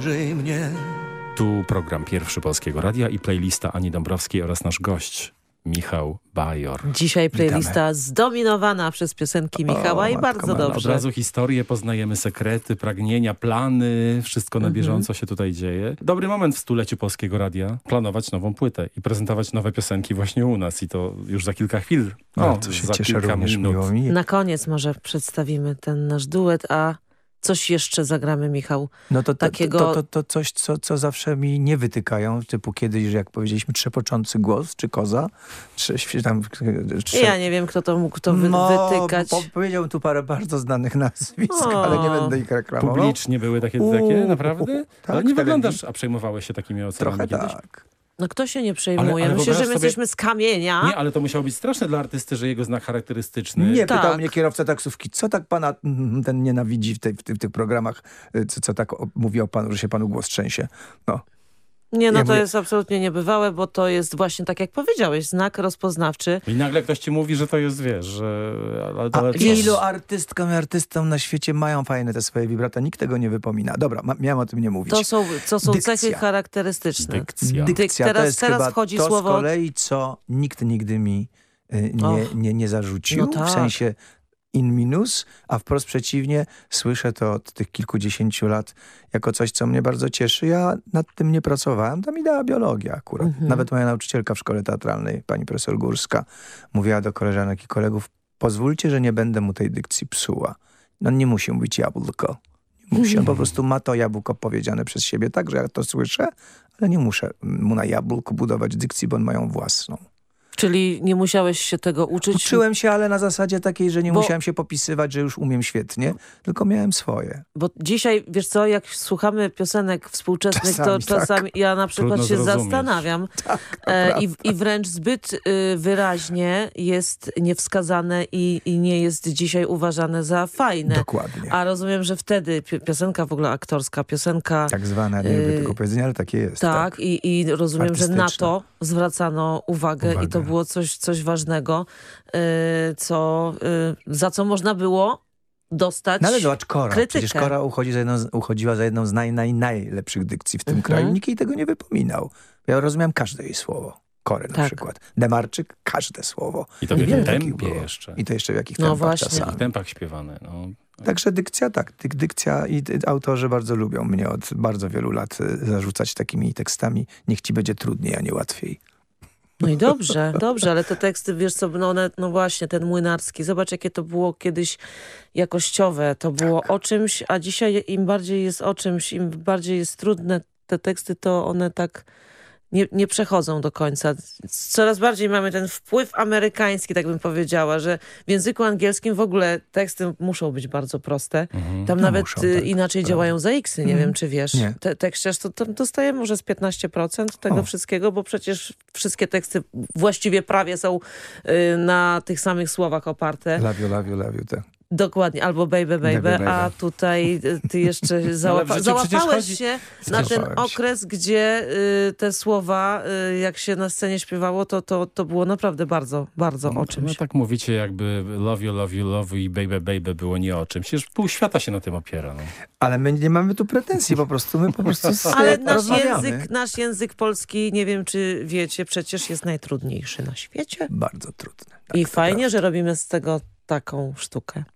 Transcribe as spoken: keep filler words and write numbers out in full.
Żyj mnie. Tu program Pierwszy Polskiego Radia i playlista Ani Dąbrowskiej oraz nasz gość Michał Bajor. Dzisiaj playlista Witamy. Zdominowana przez piosenki Michała O, i matko bardzo mela. Od dobrze. razu historię, poznajemy sekrety, pragnienia, plany, wszystko na Mhm. bieżąco się tutaj dzieje. Dobry moment w stuleciu Polskiego Radia planować nową płytę i prezentować nowe piosenki właśnie u nas i to już za kilka chwil. Bardzo się za cieszę, kilka również minut. miło mi. Na koniec może przedstawimy ten nasz duet, a coś jeszcze zagramy, Michał. No to, to, takiego- to, to, to coś, co, co zawsze mi nie wytykają, typu kiedyś, że jak powiedzieliśmy, trzepoczący głos, czy koza, czy czy tam... Czy... Ja nie wiem, kto to mógł to wy no, wytykać. Po, powiedziałbym tu parę bardzo znanych nazwisk, O. ale nie będę ich reklamował. Publicznie były takie, Uuu, takie naprawdę? tak, Ale w nie telewizji. wyglądasz, a przejmowałeś się takimi ocenami Trochę kiedyś? tak. No kto się nie przejmuje? Ale- ale Myślę, że my wyobraź sobie- jesteśmy z kamienia. Nie, ale to musiało być straszne dla artysty, że jego znak charakterystyczny... Nie, Tak. pytał mnie kierowca taksówki, co tak pana mm, ten nienawidzi w, tej, w, tych, w tych programach, y, co, co tak o, mówi o panu, że się panu głos trzęsie. No. Nie, no Ja to mówię- jest absolutnie niebywałe, bo to jest właśnie tak jak powiedziałeś, znak rozpoznawczy. I nagle ktoś ci mówi, że to jest, wiesz, że... Ale, A ale to- ilu artystkom i artystom na świecie mają fajne te swoje vibrata? Nikt tego nie wypomina. Dobra, ma, miałem o tym nie mówić. To są, to są Dykcja. cechy charakterystyczne. Dykcja. Dykcja teraz- to jest teraz chyba wchodzi to słowo- z kolei, co nikt nigdy mi y, nie, Och. nie, nie zarzucił. No tak. W sensie in minus, a wprost przeciwnie, słyszę to od tych kilkudziesięciu lat jako coś, co mnie bardzo cieszy. Ja nad tym nie pracowałem. To mi dała biologia akurat. Mhm. Nawet moja nauczycielka w szkole teatralnej, pani profesor Górska, mówiła do koleżanek i kolegów, pozwólcie, że nie będę mu tej dykcji psuła. No nie musi mówić jabłko. Nie musi. On po prostu ma to jabłko powiedziane przez siebie tak, że ja to słyszę, ale nie muszę mu na jabłku budować dykcji, bo on ma ją własną. Czyli nie musiałeś się tego uczyć. Uczyłem się, ale na zasadzie takiej, że nie Bo- musiałem się popisywać, że już umiem świetnie, tylko miałem swoje. Bo dzisiaj, wiesz co, jak słuchamy piosenek współczesnych, Czasami, to czasami ja na przykład Trudno się zrozumieć. zastanawiam Tak, e, i, i wręcz zbyt y, wyraźnie jest niewskazane i, i nie jest dzisiaj uważane za fajne. Dokładnie. A rozumiem, że wtedy pi- piosenka w ogóle aktorska, piosenka... Tak zwane, nie lubię y, tego powiedzenia, ale takie jest. Tak, Tak. I, i rozumiem, że na Artystyczne. to zwracano uwagę, Uwagę. i to było coś, coś ważnego, y, co, y, za co można było dostać No ale zobacz, Kora. krytykę. Przecież Kora uchodzi za jedną, z- uchodziła za jedną z naj, naj, najlepszych dykcji w tym Mhm. kraju. Nikt jej tego nie wypominał. Ja rozumiałem każde jej słowo. Kory na Tak. przykład. Demarczyk, każde słowo. I to w jakim Wiele takich tempie było. jeszcze. I to jeszcze w jakich No tempach właśnie. W jakich czasami. tempach śpiewane. No. Także dykcja, tak. Dyk, dykcja i y, autorzy bardzo lubią mnie od bardzo wielu lat y, zarzucać takimi tekstami. Niech ci będzie trudniej, a nie łatwiej. No i dobrze, dobrze, ale te teksty, wiesz co, no, one, no właśnie, ten Młynarski, zobacz jakie to było kiedyś jakościowe, to było o czymś, a dzisiaj im bardziej jest o czymś, im bardziej jest trudne te teksty, to one tak nie, nie przechodzą do końca. Coraz bardziej mamy ten wpływ amerykański, tak bym powiedziała, że w języku angielskim w ogóle teksty muszą być bardzo proste. Mhm. Tam No nawet muszą, y, tak, inaczej prawda. działają zaiksy, nie Mhm. wiem czy wiesz. Nie. Te, tekściarz to tam dostaje może z piętnaście procent tego O. wszystkiego, bo przecież wszystkie teksty właściwie prawie są y, na tych samych słowach oparte. Love you, love you, love you. Te. Dokładnie, albo baby, baby, Baby, baby. a tutaj y, ty jeszcze w załapa życiu przecież załapałeś chodzi- się na ten Załapałem się. okres, gdzie y, te słowa, y, jak się na scenie śpiewało, to, to, to było naprawdę bardzo, bardzo o No czymś. tak mówicie, jakby love you, love you, love you i baby, baby było nie o czymś. Przecież pół świata się na tym opiera. No. Ale my nie mamy tu pretensji, po prostu my po prostu s- Ale nasz rozmawiamy. język, nasz język polski, nie wiem czy wiecie, przecież jest najtrudniejszy na świecie. Bardzo trudne. Tak, I to fajnie, prawda. że robimy z tego taką sztukę.